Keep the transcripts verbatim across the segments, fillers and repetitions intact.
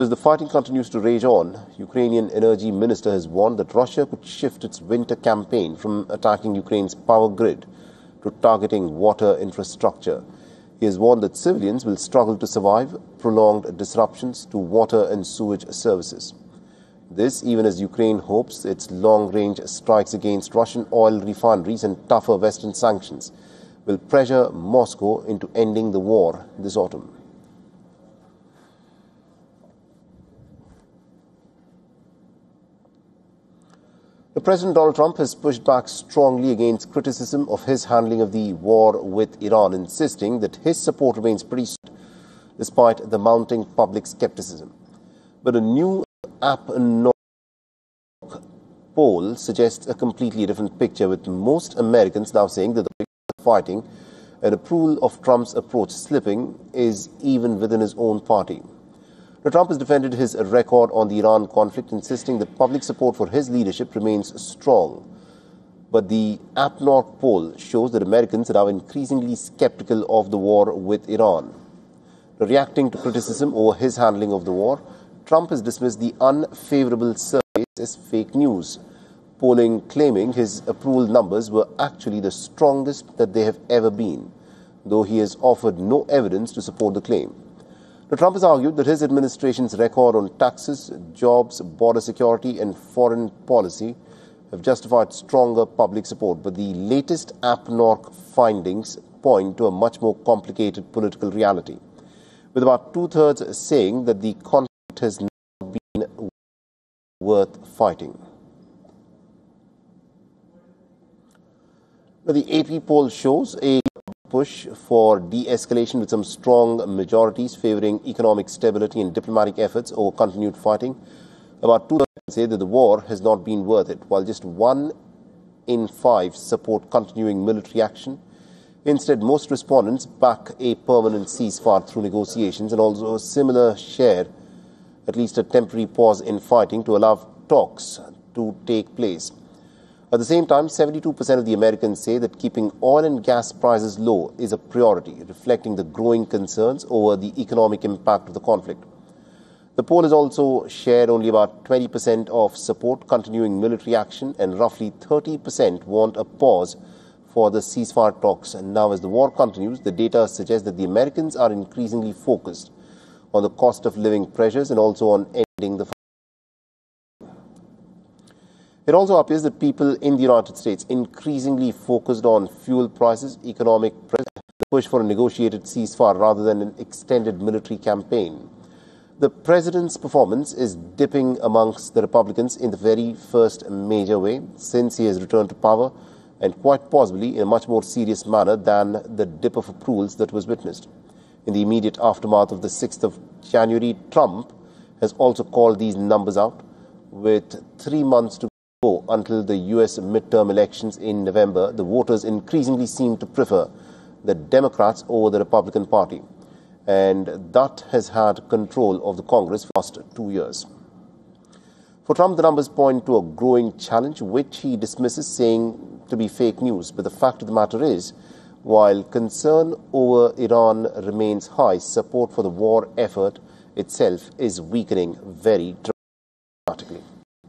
As the fighting continues to rage on, Ukrainian energy minister has warned that Russia could shift its winter campaign from attacking Ukraine's power grid to targeting water infrastructure. He has warned that civilians will struggle to survive prolonged disruptions to water and sewage services. This even as Ukraine hopes its long-range strikes against Russian oil refineries and tougher Western sanctions will pressure Moscow into ending the war this autumn. The President Donald Trump has pushed back strongly against criticism of his handling of the war with Iran, insisting that his support remains pretty solid despite the mounting public skepticism. But a new AppNork poll suggests a completely different picture, with most Americans now saying that the fighting and approval of Trump's approach slipping is even within his own party. Now, Trump has defended his record on the Iran conflict, insisting that public support for his leadership remains strong. But the AppNork poll shows that Americans are now increasingly skeptical of the war with Iran. Now, reacting to criticism over his handling of the war, Trump has dismissed the unfavorable surveys as fake news, polling claiming his approval numbers were actually the strongest that they have ever been, though he has offered no evidence to support the claim. Now, Trump has argued that his administration's record on taxes, jobs, border security and foreign policy have justified stronger public support, but the latest AppNork findings point to a much more complicated political reality, with about two-thirds saying that the conflict has not been worth fighting. Now, the A P poll shows a push for de-escalation, with some strong majorities favouring economic stability and diplomatic efforts over continued fighting. About two-thirds say that the war has not been worth it, while just one in five support continuing military action. Instead, most respondents back a permanent ceasefire through negotiations, and also a similar share, at least a temporary pause in fighting to allow talks to take place. At the same time, seventy-two percent of the Americans say that keeping oil and gas prices low is a priority, reflecting the growing concerns over the economic impact of the conflict. The poll has also shared only about twenty percent of support continuing military action, and roughly thirty percent want a pause for the ceasefire talks. And now, as the war continues, the data suggests that the Americans are increasingly focused on the cost of living pressures and also on ending the fight. It also appears that people in the United States increasingly focused on fuel prices, economic pressure, the push for a negotiated ceasefire rather than an extended military campaign. The president's performance is dipping amongst the Republicans in the very first major way since he has returned to power, and quite possibly in a much more serious manner than the dip of approvals that was witnessed. In the immediate aftermath of the sixth of January, Trump has also called these numbers out, with three months to go until the U S midterm elections in November. The voters increasingly seem to prefer the Democrats over the Republican Party, and that has had control of the Congress for the last two years. For Trump, the numbers point to a growing challenge, which he dismisses, saying to be fake news. But the fact of the matter is, while concern over Iran remains high, support for the war effort itself is weakening very dramatically.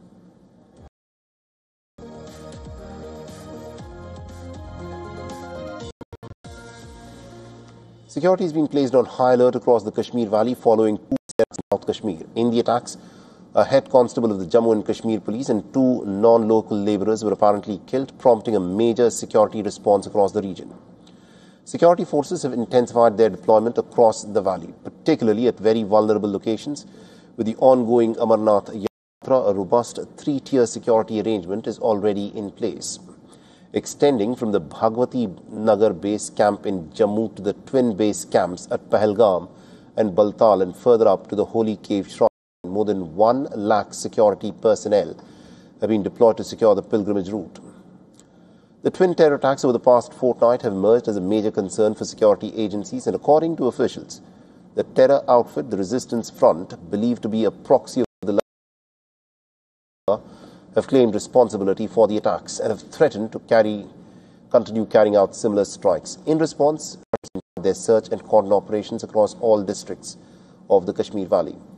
Security has been placed on high alert across the Kashmir Valley following two attacks in South Kashmir. In the attacks, a head constable of the Jammu and Kashmir Police and two non-local labourers were apparently killed, prompting a major security response across the region. Security forces have intensified their deployment across the valley, particularly at very vulnerable locations. With the ongoing Amarnath Yatra, a robust three-tier security arrangement is already in place, extending from the Bhagwati Nagar base camp in Jammu to the twin base camps at Pahalgam and Baltal, and further up to the Holy Cave Shrine. More than one lakh security personnel have been deployed to secure the pilgrimage route. The twin terror attacks over the past fortnight have emerged as a major concern for security agencies, and according to officials, the terror outfit, the Resistance Front, believed to be a proxy of the have claimed responsibility for the attacks and have threatened to carry, continue carrying out similar strikes. In response, their search and cordon operations across all districts of the Kashmir Valley.